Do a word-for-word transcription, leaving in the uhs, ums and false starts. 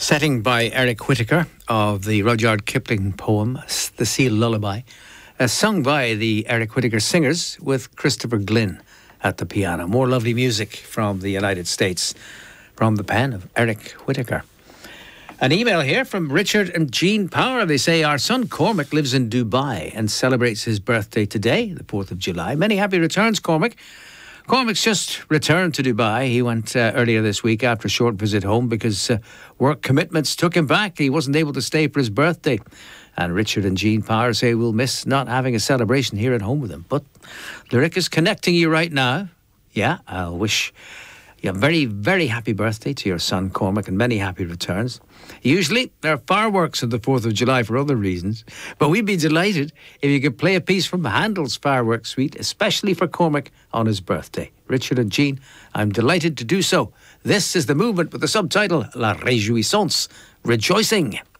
Setting by Eric Whittaker of the Rudyard Kipling poem The Seal Lullaby, uh, sung by the Eric Whittaker Singers with Christopher Glynn at the piano. More lovely music from the United States from the pen of Eric Whittaker. An email here from Richard and Jean Power. They say, our son Cormac lives in Dubai and celebrates his birthday today, the fourth of July. Many happy returns, Cormac. Cormac's just returned to Dubai. He went uh, earlier this week after a short visit home because uh, work commitments took him back. He wasn't able to stay for his birthday. And Richard and Jean Power say we'll miss not having a celebration here at home with him. But Lyric is connecting you right now. Yeah, I'll wish you a very, very happy birthday to your son Cormac and many happy returns. Usually there are fireworks on the fourth of July for other reasons, but we'd be delighted if you could play a piece from Handel's Fireworks Suite, especially for Cormac on his birthday. Richard and Jean, I'm delighted to do so. This is The Movement with the subtitle La Réjouissance, Rejoicing.